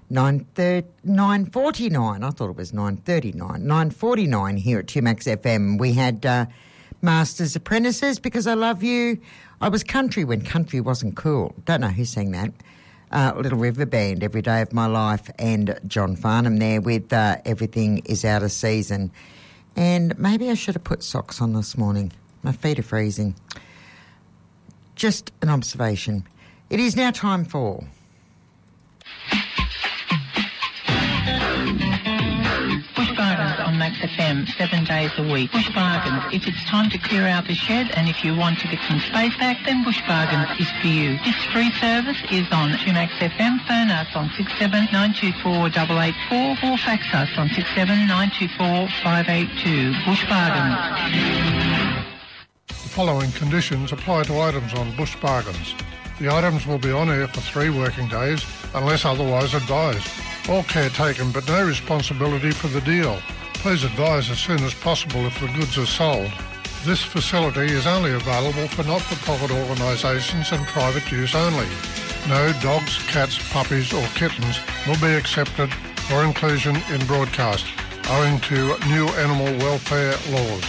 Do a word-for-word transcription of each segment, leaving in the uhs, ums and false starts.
nine forty-nine, I thought it was nine thirty-nine, nine forty-nine here at two Max F M. We had uh, Masters Apprentices, Because I Love You. I was country when country wasn't cool. Don't know who sang that. Uh, Little River Band, Every Day of My Life, and John Farnham there with uh, Everything Is Out of Season. And maybe I should have put socks on this morning. My feet are freezing. Just an observation. It is now time for... Bush Bargains on Max F M, seven days a week. Bush Bargains. If it's time to clear out the shed and if you want to get some space back, then Bush Bargains is for you. This free service is on two Max F M. Phone us on six seven nine two four eight eight four or fax us on six seven nine two four five eight two. Bush Bargains. The following conditions apply to items on Bush Bargains. The items will be on air for three working days unless otherwise advised. All care taken but no responsibility for the deal. Please advise as soon as possible if the goods are sold. This facility is only available for not-for-profit organisations and private use only. No dogs, cats, puppies or kittens will be accepted for inclusion in broadcast, owing to new animal welfare laws.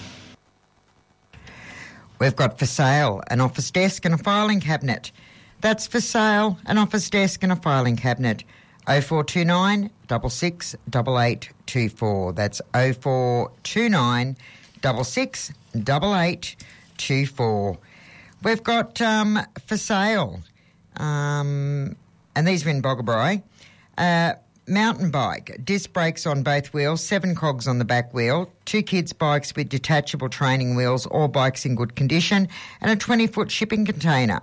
We've got for sale an office desk and a filing cabinet. That's for sale, an office desk and a filing cabinet. oh four two nine, six six, eight eight two four. That's oh four two nine, six six, eight eight two four. We've got um, for sale, um, and these are in Boggabri, uh, mountain bike, disc brakes on both wheels, seven cogs on the back wheel, two kids' bikes with detachable training wheels, all bikes in good condition, and a twenty-foot shipping container.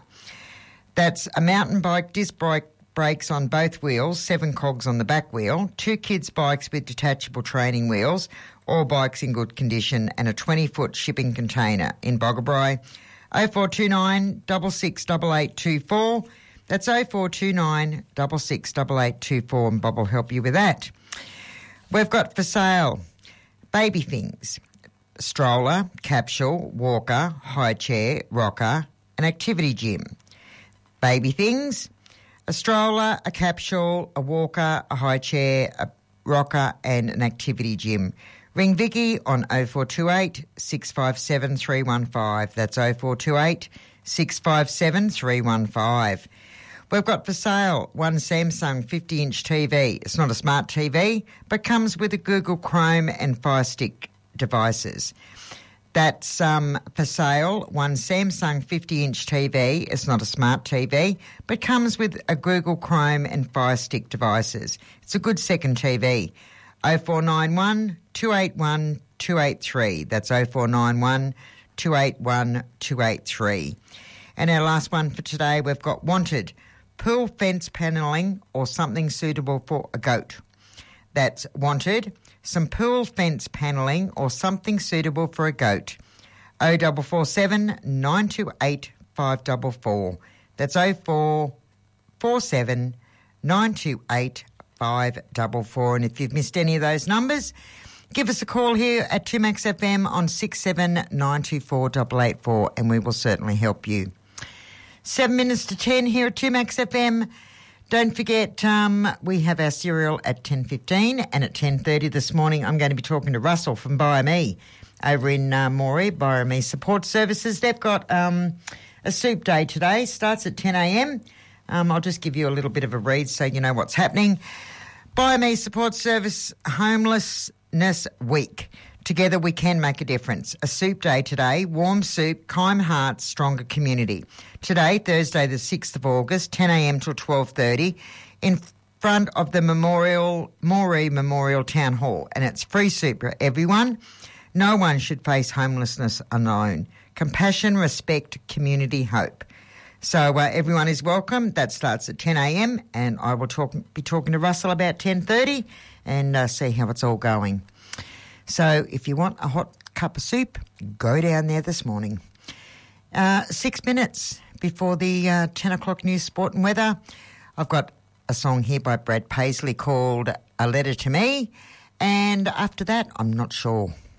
That's a mountain bike, disc brake, brakes on both wheels, seven cogs on the back wheel, two kids' bikes with detachable training wheels, all bikes in good condition, and a twenty-foot shipping container in Boggabri. oh four two nine, six six, eight eight two four. That's oh four two nine, six six, eight eight two four, and Bob will help you with that. We've got for sale baby things, stroller, capsule, walker, high chair, rocker, an activity gym. Baby things, a stroller, a capsule, a walker, a high chair, a rocker and an activity gym. Ring Vicky on oh four two eight, six five seven, three one five. That's oh four two eight, six five seven, three one five. We've got for sale one Samsung fifty-inch T V. It's not a smart T V, but comes with a Google Chrome and Fire Stick devices. That's um, for sale, one Samsung fifty-inch T V. It's not a smart T V, but comes with a Google Chrome and Fire Stick devices. It's a good second T V. oh four nine one, two eight one, two eight three. That's oh four nine one, two eight one, two eight three. And our last one for today, we've got wanted pool fence panelling or something suitable for a goat. That's wanted. Some pool fence panelling or something suitable for a goat. oh four four seven, nine two eight, five four four. That's oh four four seven, nine two eight, five four four. And if you've missed any of those numbers, give us a call here at two Max F M on six seven nine two four eight eight four and we will certainly help you. Seven minutes to ten here at two Max F M. Don't forget, um, we have our serial at ten fifteen, and at ten thirty this morning I'm going to be talking to Russell from BioMe over in uh, Moree, BioMe Support Services. They've got um, a soup day today, starts at ten a.m. Um, I'll just give you a little bit of a read so you know what's happening. BioMe Support Service Homelessness Week. Together we can make a difference. A soup day today, warm soup, kind hearts, stronger community. Today, Thursday the sixth of August, ten a.m. till twelve thirty, in front of the Memorial Moree Memorial Town Hall. And it's free soup for everyone. No one should face homelessness alone. Compassion, respect, community, hope. So uh, everyone is welcome. That starts at ten a.m. and I will talk, be talking to Russell about ten thirty and uh, see how it's all going. So if you want a hot cup of soup, go down there this morning. Uh, six minutes before the uh, ten o'clock news, sport and weather. I've got a song here by Brad Paisley called A Letter to Me. And after that, I'm not sure.